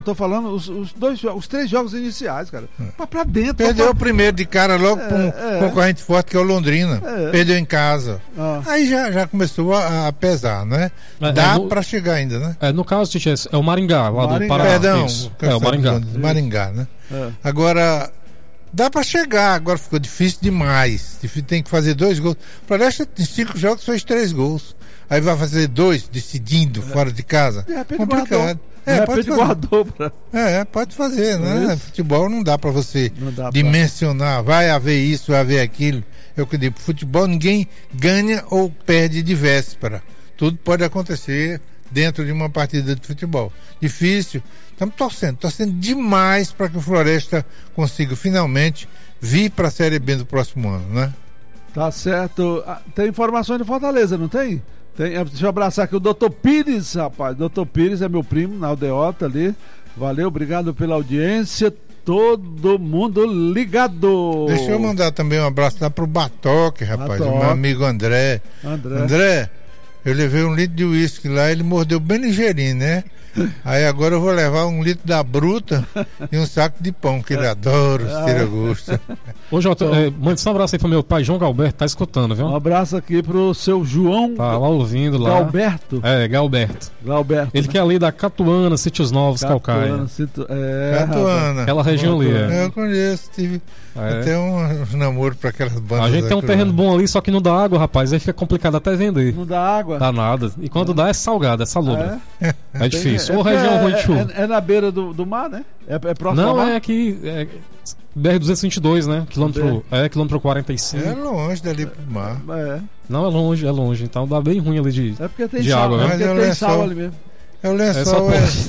Tô falando os 3 jogos iniciais, cara. Pra dentro. Perdeu o primeiro de cara logo com um concorrente forte que é o Londrina. Perdeu em casa. Aí já começou a pesar, né? Dá pra chegar ainda, né? No caso, Tite, é o Maringá, lá do Pará. Perdão. O Maringá. Maringá, né? Agora, dá pra chegar. Agora ficou difícil demais. Tem que fazer 2 gols. O Floresta em 5 jogos fez 3 gols. Aí vai fazer 2 decidindo fora de casa. Complicado. Pode fazer. Pode fazer, né? Futebol não dá pra você dimensionar, vai haver isso, vai haver aquilo. Eu que digo, futebol ninguém ganha ou perde de véspera. Tudo pode acontecer dentro de uma partida de futebol. Difícil. Estamos torcendo demais para que o Floresta consiga finalmente vir para a Série B do próximo ano, né? Tá certo. Tem informações de Fortaleza, não tem? Deixa eu abraçar aqui o Dr. Pires, rapaz. Dr. Pires é meu primo, na aldeota ali. Valeu, obrigado pela audiência. Todo mundo ligado. Deixa eu mandar também um abraço lá pro Batoque, rapaz. O meu amigo André. André, eu levei 1 litro de uísque lá, ele mordeu bem ligeirinho, né? Aí agora eu vou levar 1 litro da Bruta e um saco de pão, que ele adora os tira-gosto. Ô, Jota, mande um abraço aí pro meu pai, João Galberto, tá escutando, viu? Um abraço aqui pro seu João. Tá lá ouvindo lá. Galberto? Galberto. Ele né? que é ali da Catuana, Sítios Novos, Calcaia. Catuana. Aquela região ali. Eu conheço, tive até um namoro pra aquelas bandas. A gente tem um terreno bom ali, só que não dá água, rapaz, aí fica complicado até vender. Não dá água? Dá nada. E quando dá é salgado, é salobra. É difícil. Ou região ruim de chuva. É na beira do mar, né? É próximo ao mar? Não, é aqui. BR-222, né? Quilômetro 45. É longe dali pro mar. Não, é longe. Então dá bem ruim ali de água, né? Mas porque tem sal ali mesmo. O lençol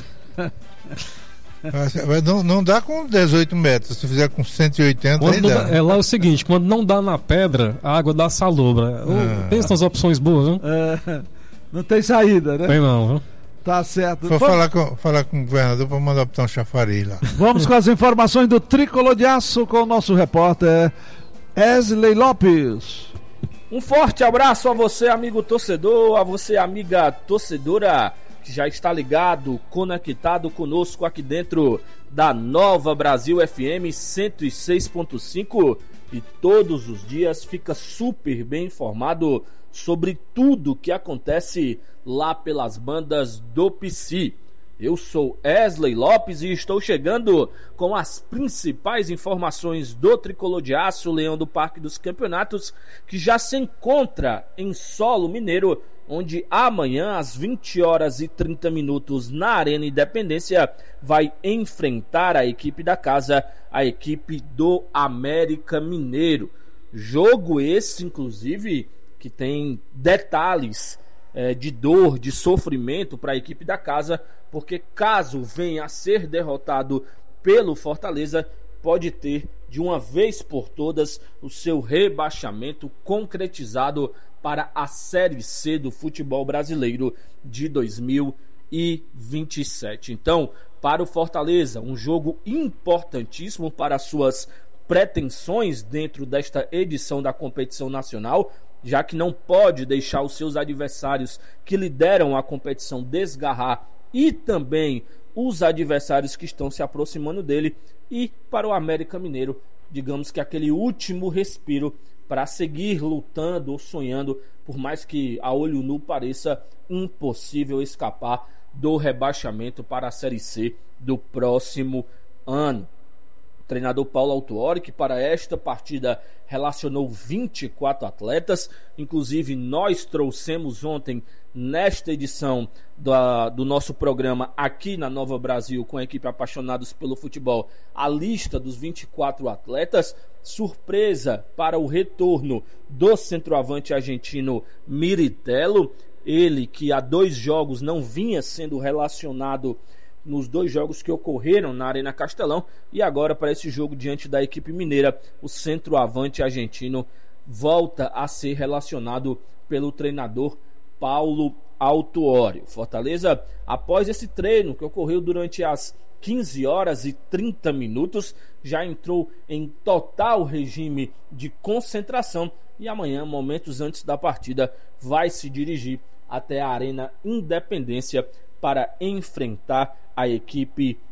não dá com 18 metros. Se fizer com 180, aí dá. Lá é o seguinte, quando não dá na pedra, a água dá salobra. Pensa nas opções boas, viu? Não tem saída, né? Tem não, viu? Tá certo. Vou falar com o governador para mandar botar um chafariz lá. Vamos com as informações do Tricolor de Aço com o nosso repórter Wesley Lopes. Um forte abraço a você, amigo torcedor, a você, amiga torcedora, que já está ligado, conectado conosco aqui dentro da Nova Brasil FM 106.5 e todos os dias fica super bem informado sobre tudo que acontece lá pelas bandas do PC. Eu sou Wesley Lopes e estou chegando com as principais informações do Tricolor de Aço, Leão do Parque dos Campeonatos, que já se encontra em solo mineiro, onde amanhã às 20h30 na Arena Independência vai enfrentar a equipe da casa, a equipe do América Mineiro. Jogo esse, inclusive, que tem detalhes de dor, de sofrimento para a equipe da casa, porque caso venha a ser derrotado pelo Fortaleza, pode ter de uma vez por todas o seu rebaixamento concretizado para a Série C do futebol brasileiro de 2027. Então, para o Fortaleza, um jogo importantíssimo para suas pretensões dentro desta edição da competição nacional, já que não pode deixar os seus adversários que lideram a competição desgarrar e também os adversários que estão se aproximando dele. E para o América Mineiro, digamos que aquele último respiro para seguir lutando ou sonhando, por mais que a olho nu pareça impossível escapar do rebaixamento para a Série C do próximo ano. O treinador Paulo Autuori, que para esta partida relacionou 24 atletas, inclusive nós trouxemos ontem, nesta edição do nosso programa aqui na Nova Brasil, com a equipe Apaixonados pelo Futebol, a lista dos 24 atletas. Surpresa para o retorno do centroavante argentino Miritello, ele que há 2 jogos não vinha sendo relacionado nos 2 jogos que ocorreram na Arena Castelão, e agora para esse jogo diante da equipe mineira, o centroavante argentino volta a ser relacionado pelo treinador Paulo Autuori. Fortaleza, após esse treino que ocorreu durante as 15h30, já entrou em total regime de concentração e amanhã, momentos antes da partida, vai se dirigir até a Arena Independência para enfrentar a equipe